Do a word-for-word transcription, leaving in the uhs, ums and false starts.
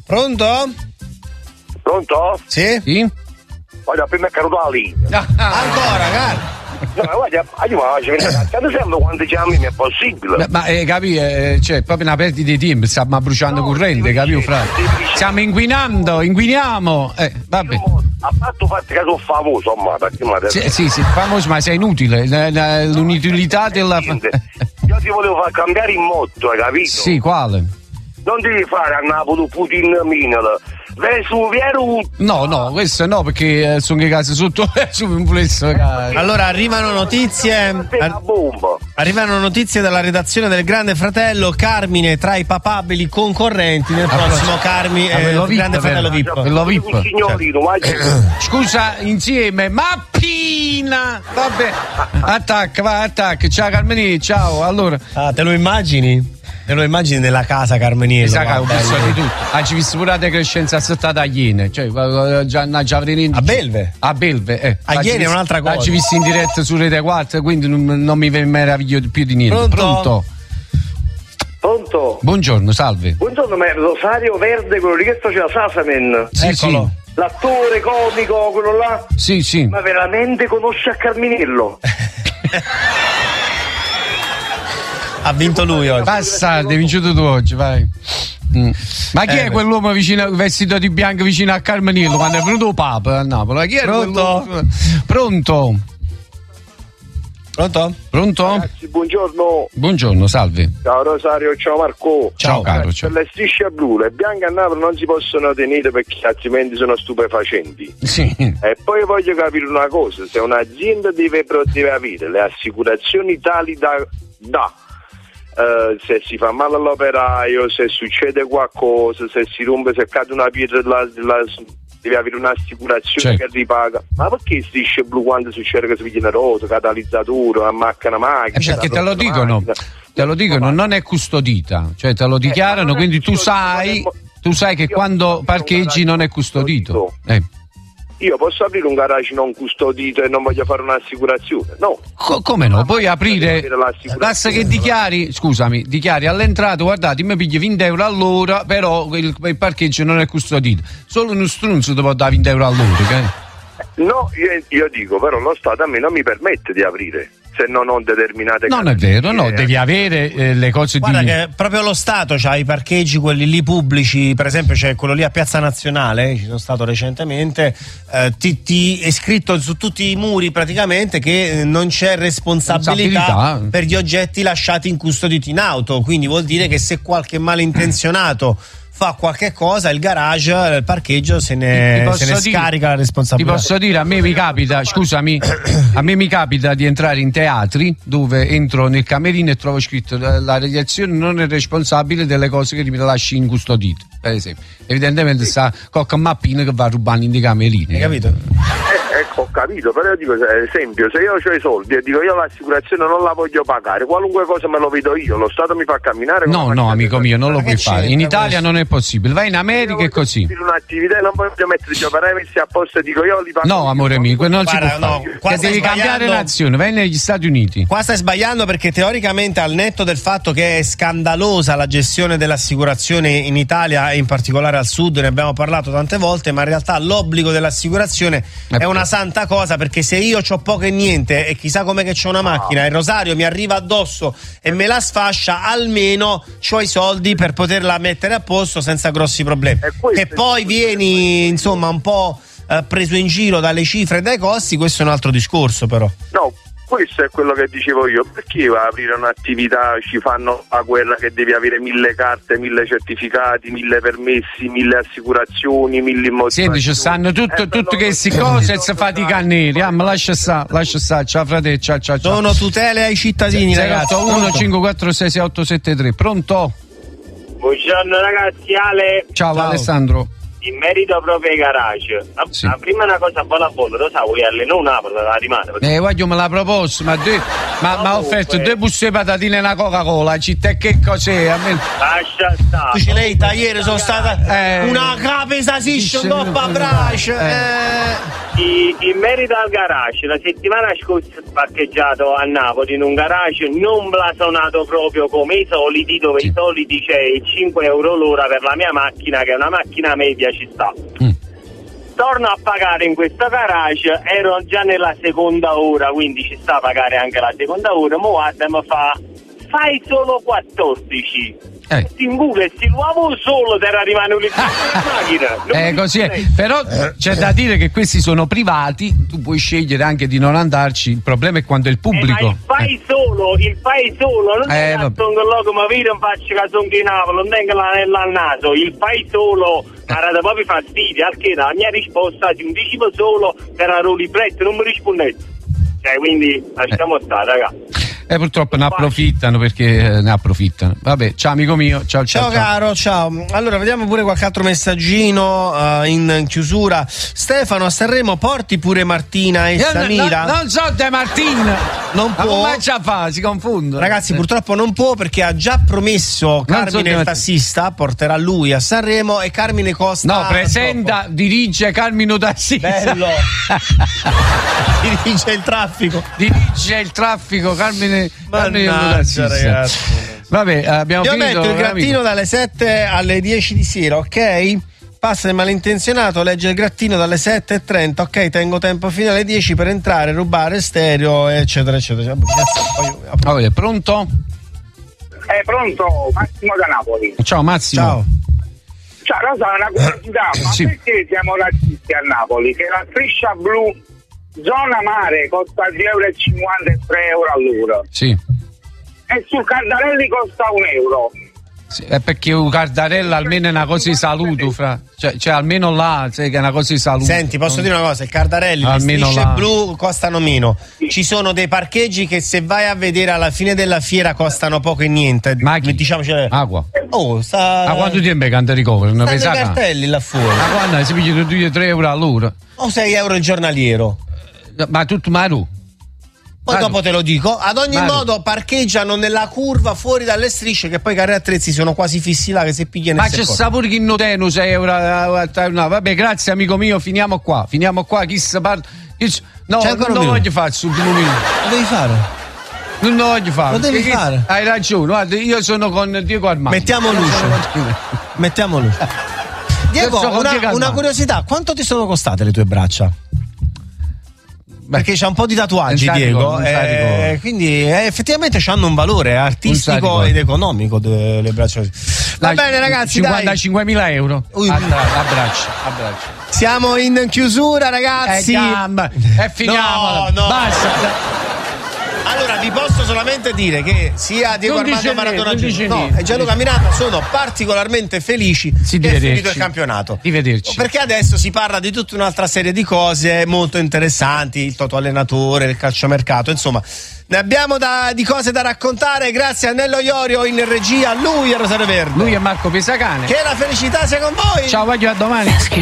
Pronto? Pronto? Sì? Sì? Guarda, prima è caduto la linea. Ah. Ancora, cara? No, guarda, io mi sempre quando chiami mi è possibile. Ma eh, capi, eh, cioè, proprio una perdita di tempo, stiamo bruciando No, corrente, capito, fra? Stiamo inquinando, inquiniamo. Eh, vabbè. Io, a parte il fatto che sono famoso, ma perché mi ha Sì, sì, sì, famoso, ma sei inutile. La- la- L'inutilità della. Niente. Io ti volevo far cambiare il motto, hai capito? Sì, quale? Non devi fare a Napoli Putin Minel. Vesuviero. No, no, questo no, perché eh, sono che case sotto su influenza. Allora arrivano notizie. Una bomba. Arrivano notizie dalla redazione del Grande Fratello. Carmine tra i papabili concorrenti nel prossimo Carmi Ah, eh, quello Grande V I P, Fratello V I vero? P. Quello V I P. Un signorino, vai. Scusa, insieme, Mappina! Vabbè, attacca, vai, attacca. Ciao Carmeni, ciao. Allora, Ah, te lo immagini? Te lo immagini nella casa Carmeniello? mi sa che ho guarda, visto bello. di tutto. Ha visto pure la decrescenza assettata a Iene. Cioè, eh, già, già avrei A Belve? A Belve, eh. A Iene è un'altra cosa. L'ho visto in diretta su Rete quattro, quindi non, non mi meraviglio più di niente. Pronto? Pronto? Pronto? Buongiorno, salve. Buongiorno, ma è Rosario Verde, quello lì che faceva Sasamen. Sì, Eccolo. L'attore comico, quello là. sì. Sì, sì. Ma veramente conosce a Carminiello? Ha vinto lui oggi. Bastardo, hai vinciuto tu oggi, vai. Mm. Ma chi Eh, è beh. quell'uomo vicino, vestito di bianco vicino a Carmeniello quando è venuto Papa a Napoli? Chi è Pronto? quell'uomo? Pronto? Pronto? Pronto? Ragazzi, buongiorno. Buongiorno, salve. Ciao Rosario, ciao Marco. Ciao, caro. Ciao. Per le strisce blu, le bianche a Napoli non si possono tenere perché altrimenti sono stupefacenti. Sì. E poi voglio capire una cosa, se un'azienda deve, deve avere le assicurazioni tali da, da eh, se si fa male all'operaio, se succede qualcosa, se si rompe, se cade una pietra della, della, deve avere un'assicurazione Certo. che ripaga. Ma perché strisce blu quando succede che si viene rotto, catalizzatore, ammacca una macchina? Eh, perché te lo rotta una dicono, macchina? te lo dicono, non è custodita, cioè te lo dichiarano, ma non è quindi tu custodito, sai, non è- tu sai che Io quando posso aprire un parcheggi non è custodito. Eh. Io posso aprire un garage non custodito e non voglio fare un'assicurazione? No. Co- come no? Puoi aprire, Devo avere l'assicurazione. basta che dichiari, scusami, dichiari all'entrata, guardate, mi pigli venti euro all'ora, però il, il parcheggio non è custodito. Solo uno strunzo ti può dare venti euro all'ora, che? No, io, io dico, però lo Stato a me non mi permette di aprire se non ho determinate Non è vero, no, devi avere eh, le cose Guarda di... che proprio lo Stato c'ha i parcheggi, quelli lì pubblici, per esempio c'è quello lì a Piazza Nazionale, ci sono stato recentemente, eh, ti, ti è scritto su tutti i muri praticamente che eh, non c'è responsabilità, Responsabilità. per gli oggetti lasciati incustoditi in auto, quindi vuol dire che se qualche malintenzionato fa qualche cosa, il garage, il parcheggio se ne, Ti posso se ne dire- scarica la Ti responsabilità. posso dire, a me mi capita, scusami, a me mi capita di entrare in teatri dove entro nel camerino e trovo scritto la, la redazione non è responsabile delle cose che mi lasci incustodite, per esempio. Evidentemente sta cocca mappina che va a rubare in dei camerini. Hai capito? Eh, ecco, ho capito, però io dico, ad esempio, se io ho i soldi e dico io l'assicurazione non la voglio pagare, qualunque cosa me lo vedo io, lo Stato mi fa camminare. No, come no, fa- amico mio, non lo Ma puoi che fare. In c'entra Italia questo? non è possibile. Vai in America e così. In un'attività e non voglio mettere gli operai messi apposta e dico io li pago. No, amore mio, quello non si Guarda, può no, fare. qua Che stai devi cambiare sbagliando. nazione, vai negli Stati Uniti. Qua stai sbagliando perché teoricamente, al netto del fatto che è scandalosa la gestione dell'assicurazione in Italia e in particolare al sud, ne abbiamo parlato tante volte, ma in realtà l'obbligo dell'assicurazione è una santa cosa, perché se io c'ho poco e niente e chissà com'è che c'ho una macchina e il Rosario mi arriva addosso e me la sfascia, almeno c'ho i soldi per poterla mettere a posto senza grossi problemi. E questo Che è- poi vieni insomma un po' eh, preso in giro dalle cifre e dai costi, questo è un altro discorso però. No, questo è quello che dicevo io. Perché va a aprire un'attività, ci fanno la guerra che devi avere mille carte, mille certificati, mille permessi, mille assicurazioni, mille motivazioni. Senti, ci stanno tutto, Eh, tutto però che si non- cose e non- si fa di canneri. Ah, ma lascia sta, lascia sta, ciao fratello, ciao ciao ciao. Sono tutele ai cittadini, ragazzi. uno Pronto? cinque quattro sei sei otto sette tre. Pronto? Buongiorno ragazzi, Ale. Ciao, Ciao. Alessandro. in merito proprio ai garage, la, Sì. la prima è una cosa buona buona, lo sa, vuoi allenare Napoli, la rimane. Eh, voglio me l'ha proposto, ma tu, ma, ma ha offerto due buste di patatine e una Coca-Cola, città che cos'è? A me... Lascia stare. Tu ci lei ieri sono stata Eh. una capesa siscio dopo a brace. Eh. I- in merito al garage, la settimana scorsa ho parcheggiato a Napoli in un garage non blasonato proprio come i soliti, dove i soliti c'è cinque euro l'ora per la mia macchina, che è una macchina media, ci sta. Mm. Torno a pagare in questo garage, ero già nella seconda ora, quindi ci sta a pagare anche la seconda ora, mo guarda e mi fa, fai solo quattordici. Eh. Si ingule, si l'uomo solo per arrivare in macchina. Non Eh, mi così è. dice. Però c'è da dire che questi sono privati, tu puoi scegliere anche di non andarci, il problema è quando è il Eh, ma pubblico. il fai solo, il fai solo, non Eh, è vabbè. che sono quello come vedi non faccio che sono di Napoli, non tengo l'anello al naso, il fai solo, ma da proprio fastidio, perché la mia risposta ti un dicevo solo per la libretto, non mi rispondete. Cioè, quindi lasciamo stare, raga. Eh, purtroppo ne approfittano perché eh, ne approfittano. Vabbè, ciao amico mio, ciao ciao. Ciao caro, ciao. Allora, vediamo pure qualche altro messaggino uh, in chiusura. Stefano, a Sanremo porti pure Martina e Io Samira? no- non so De Martin, Non ma può. come ci fa? Si confondono. Ragazzi, Eh. purtroppo non può perché ha già promesso so Carmine di il Martino. tassista, porterà lui a Sanremo e Carmine Costa. No, presenta, dirige Carmine Tassista. Bello. Dirige il traffico. Dirige il traffico Carmine, Carmine Mannaggia, Tassista. ragazzi. Vabbè, abbiamo Io finito. metto il grattino amico. dalle sette alle dieci di sera, ok? Passa il malintenzionato, legge il grattino dalle sette e trenta, ok? Tengo tempo fino alle dieci per entrare, rubare stereo, eccetera, eccetera. Ah, vabbè, pronto? È pronto, Massimo da Napoli. Ciao Massimo. Ciao. Ciao, Rosa, una curiosità, ma Sì. perché siamo razzisti a Napoli? Che la striscia blu zona mare costa due euro e cinquanta e tre euro all'ora Sì. e sul Cardarelli costa un euro. Sì, è perché un Cardarella almeno è una cosa di saluto, fra. Cioè, cioè almeno là, sai, che è una cosa di saluto. Senti, posso dire una cosa, il Cardarelli, le Almeno strisce là. blu costano meno. Ci sono dei parcheggi che se vai a vedere alla fine della fiera costano poco e niente. Ma chi? Diciamoci. Acqua. Oh, sta. A quanto tempo è che ti ricoverano? stanno i Pensa che- cartelli là fuori. Ma quando si pigliano due o tre euro all'ora? O sei euro il giornaliero. Ma tutto maru. Poi Maru. dopo te lo dico. Ad ogni Maru. modo parcheggiano nella curva fuori dalle strisce, che poi i carri attrezzi sono quasi fissi là, che se pigliano Ma e se c'è corrono. sta pure chi non tenu sei euro. eh, eh, No, vabbè, grazie amico mio, finiamo qua. Finiamo qua. Chi si parla. chi si- No, C'è non ancora lo un minuto. voglio fare sul primo minuto. Lo devi fare. Non lo voglio fare. Lo devi Perché- fare. Hai ragione, guarda, io sono con Diego Armando. Mettiamo Io luce. sono con- Mettiamo luce. Diego, Io sono con una, Diego una Armando. curiosità, quanto ti sono costate le tue braccia? Beh, Perché c'ha un po' di tatuaggi, non sa Diego, ricordo, non sa eh, ricordo. quindi eh, effettivamente hanno un valore artistico ricordo. ed economico de- le braccia. Va dai, bene ragazzi, cinquantacinquemila euro. Ui. A, tra- a braccia, a braccia. dai. Siamo in chiusura ragazzi. Eh, gamba. E finiamo. No, no. Basta. Allora vi posso solamente dire che sia Diego Non Armando dice Maradona niente, non dice no, niente. e Gianluca Miranda sono particolarmente felici Sì, di che è finito vederci. il campionato. Di vederci. Perché adesso si parla di tutta un'altra serie di cose molto interessanti, il Toto allenatore, il calciomercato, insomma, ne abbiamo da, di cose da raccontare. Grazie a Nello Iorio in regia, lui è Rosario Verde. Lui è Marco Pesacane. Che la felicità sia con voi. Ciao, voglio a domani.